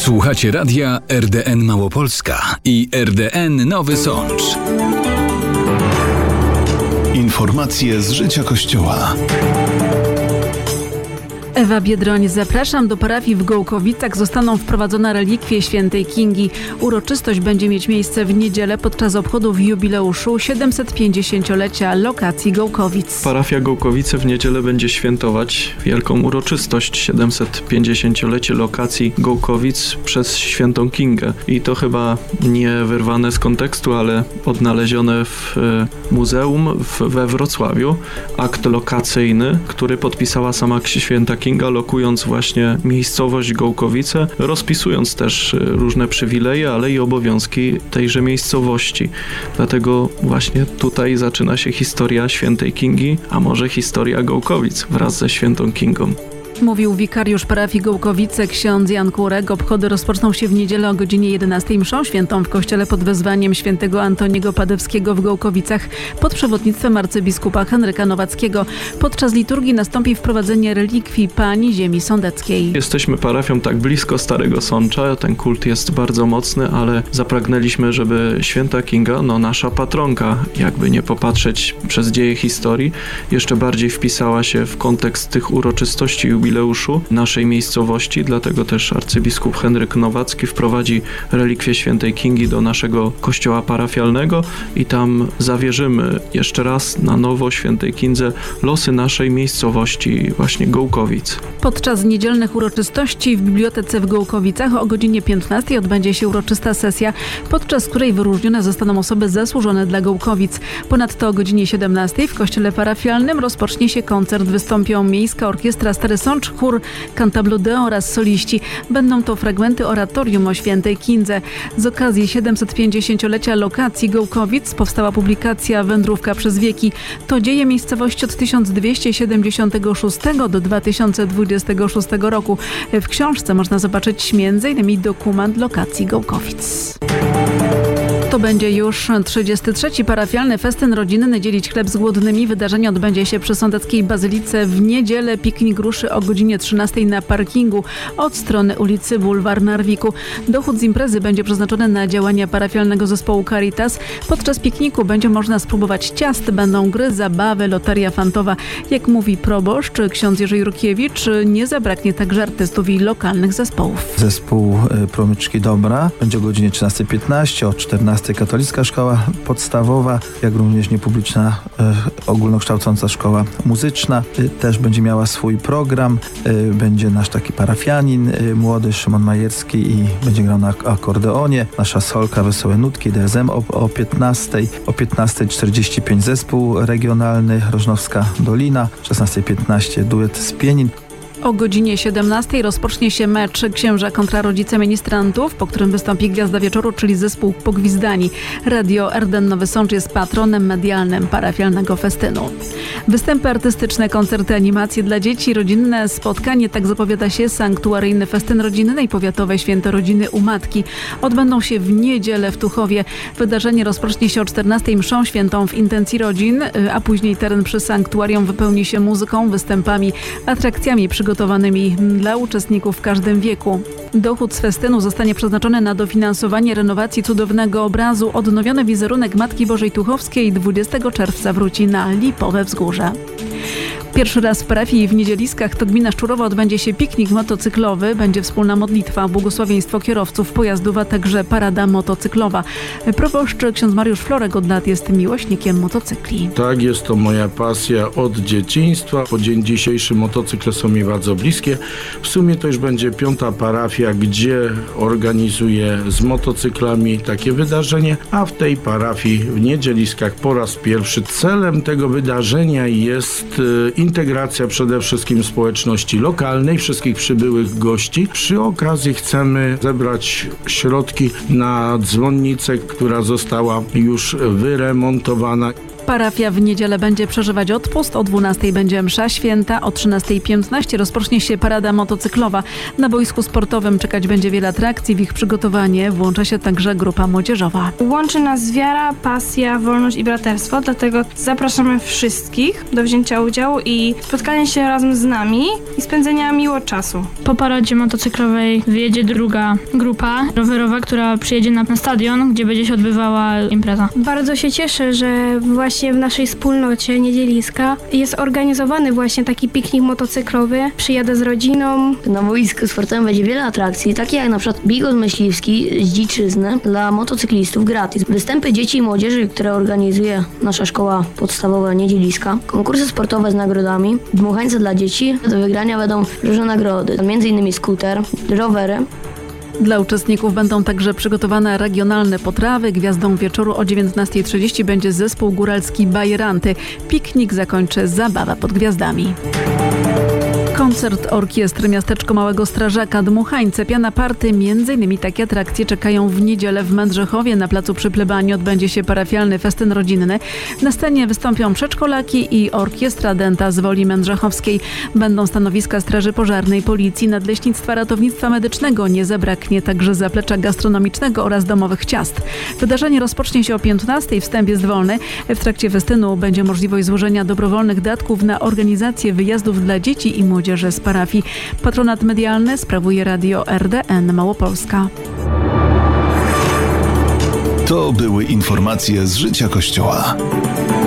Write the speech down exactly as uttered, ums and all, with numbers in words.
Słuchacie radia R D N Małopolska i R D N Nowy Sącz. Informacje z życia Kościoła. Ewa Biedroń, zapraszam. Do parafii w Gołkowicach zostaną wprowadzone relikwie świętej Kingi. Uroczystość będzie mieć miejsce w niedzielę podczas obchodów jubileuszu siedemsetpięćdziesięciolecia lokacji Gołkowic. Parafia Gołkowice w niedzielę będzie świętować wielką uroczystość siedemsetpięćdziesięciolecie lokacji Gołkowic przez świętą Kingę. I to chyba nie wyrwane z kontekstu, ale odnalezione w muzeum w, we Wrocławiu. Akt lokacyjny, który podpisała sama święta Kinga, lokując właśnie miejscowość Gołkowice, rozpisując też różne przywileje, ale i obowiązki tejże miejscowości. Dlatego właśnie tutaj zaczyna się historia świętej Kingi, a może historia Gołkowic wraz ze świętą Kingą. Mówił wikariusz parafii Gołkowice ksiądz Jan Kurek. Obchody rozpoczną się w niedzielę o godzinie jedenastej mszą świętą w kościele pod wezwaniem świętego Antoniego Padewskiego w Gołkowicach pod przewodnictwem arcybiskupa Henryka Nowackiego. Podczas liturgii nastąpi wprowadzenie relikwii Pani Ziemi Sądeckiej. Jesteśmy parafią tak blisko Starego Sącza, ten kult jest bardzo mocny, ale zapragnęliśmy, żeby święta Kinga, no nasza patronka, jakby nie popatrzeć przez dzieje historii, jeszcze bardziej wpisała się w kontekst tych uroczystości jubileuszu naszej miejscowości, dlatego też arcybiskup Henryk Nowacki wprowadzi relikwie świętej Kingi do naszego kościoła parafialnego i tam zawierzymy jeszcze raz na nowo świętej Kindze losy naszej miejscowości właśnie Gołkowic. Podczas niedzielnych uroczystości w bibliotece w Gołkowicach o godzinie piętnastej odbędzie się uroczysta sesja, podczas której wyróżnione zostaną osoby zasłużone dla Gołkowic. Ponadto o godzinie siedemnastej w kościele parafialnym rozpocznie się koncert. Wystąpią Miejska Orkiestra Stary Sącz, chór Cantabile Deo oraz soliści. Będą to fragmenty oratorium o świętej Kindze. Z okazji siedemsetpięćdziesięciolecia lokacji Gołkowic powstała publikacja Wędrówka przez wieki. To dzieje miejscowości od tysiąc dwieście siedemdziesiątego szóstego do dwa tysiące dwudziestego szóstego roku. W książce można zobaczyć między innymi dokument lokacji Gołkowic. To będzie już trzydziesty trzeci parafialny festyn rodzinny Dzielić chleb z głodnymi. Wydarzenie odbędzie się przy Sądeckiej Bazylice w niedzielę. Piknik ruszy o godzinie trzynastej na parkingu od strony ulicy Bulwar Narwiku. Dochód z imprezy będzie przeznaczony na działania parafialnego zespołu Caritas. Podczas pikniku będzie można spróbować ciast, będą gry, zabawy, loteria fantowa. Jak mówi proboszcz ksiądz Jerzy Jurkiewicz, nie zabraknie także artystów i lokalnych zespołów. Zespół Promyczki Dobra będzie o godzinie trzynastej piętnaście, o czternastej Katolicka Szkoła Podstawowa, jak również niepubliczna e, ogólnokształcąca szkoła muzyczna. E, też będzie miała swój program. E, będzie nasz taki parafianin e, młody Szymon Majerski i będzie grał na akordeonie. Nasza solka Wesołe Nutki, D S M o, o piętnastej. O piętnastej czterdzieści pięć zespół regionalny Rożnowska Dolina. szesnastej piętnaście duet z Pienin. O godzinie siedemnastej rozpocznie się mecz Księża kontra rodzice ministrantów, po którym wystąpi gwiazda wieczoru, czyli zespół Pogwizdani. Radio R D N Nowy Sącz jest patronem medialnym parafialnego festynu. Występy artystyczne, koncerty, animacje dla dzieci, rodzinne spotkanie, tak zapowiada się sanktuaryjny festyn rodzinny i powiatowe święto rodziny u Matki. Odbędą się w niedzielę w Tuchowie. Wydarzenie rozpocznie się o czternastej mszą świętą w intencji rodzin, a później teren przy sanktuarium wypełni się muzyką, występami, atrakcjami przygotowanymi dla uczestników w każdym wieku. Dochód z festynu zostanie przeznaczony na dofinansowanie renowacji cudownego obrazu. Odnowiony wizerunek Matki Bożej Tuchowskiej dwudziestego czerwca wróci na Lipowe Wzgórze. Pierwszy raz w parafii w Niedzieliskach, to gmina Szczurowa, odbędzie się piknik motocyklowy. Będzie wspólna modlitwa, błogosławieństwo kierowców pojazdów, a także parada motocyklowa. Proboszcz ksiądz Mariusz Florek od lat jest miłośnikiem motocykli. Tak, jest to moja pasja od dzieciństwa. Po dzień dzisiejszy motocykle są mi bardzo bliskie. W sumie to już będzie piąta parafia, gdzie organizuję z motocyklami takie wydarzenie, a w tej parafii w Niedzieliskach po raz pierwszy. Celem tego wydarzenia jest integracja przede wszystkim społeczności lokalnej, wszystkich przybyłych gości. Przy okazji chcemy zebrać środki na dzwonnicę, która została już wyremontowana. Parafia w niedzielę będzie przeżywać odpust, o dwunastej będzie msza święta, o trzynastej piętnaście rozpocznie się parada motocyklowa. Na boisku sportowym czekać będzie wiele atrakcji, w ich przygotowanie włącza się także grupa młodzieżowa. Łączy nas wiara, pasja, wolność i braterstwo, dlatego zapraszamy wszystkich do wzięcia udziału i spotkania się razem z nami i spędzenia miło czasu. Po paradzie motocyklowej wyjedzie druga grupa rowerowa, która przyjedzie na, na stadion, gdzie będzie się odbywała impreza. Bardzo się cieszę, że właśnie w naszej wspólnocie Niedzieliska jest organizowany właśnie taki piknik motocyklowy. Przyjadę z rodziną. Na boisku sportowym będzie wiele atrakcji, takie jak na przykład biegot myśliwski z dziczyzny dla motocyklistów gratis. Występy dzieci i młodzieży, które organizuje nasza szkoła podstawowa Niedzieliska. Konkursy sportowe z nagrodami. Dmuchańce dla dzieci. Do wygrania będą różne nagrody, między innymi skuter, rowery. Dla uczestników będą także przygotowane regionalne potrawy. Gwiazdą wieczoru o dziewiętnastej trzydzieści będzie zespół góralski Bajeranty. Piknik zakończy zabawa pod gwiazdami. Koncert orkiestry Miasteczko Małego Strażaka Dmuchańce, Piana Party. Między innymi takie atrakcje czekają w niedzielę w Mędrzechowie. Na placu przy plebanii odbędzie się parafialny festyn rodzinny. Na scenie wystąpią przedszkolaki i orkiestra dęta z Woli Mędrzechowskiej. Będą stanowiska straży pożarnej, policji, nadleśnictwa, ratownictwa medycznego. Nie zabraknie także zaplecza gastronomicznego oraz domowych ciast. Wydarzenie rozpocznie się o piętnastej. Wstęp jest wolny. W trakcie festynu będzie możliwość złożenia dobrowolnych datków na organizację wyjazdów dla dzieci i młodzieży z parafii. Patronat medialny sprawuje radio R D N Małopolska. To były informacje z życia Kościoła.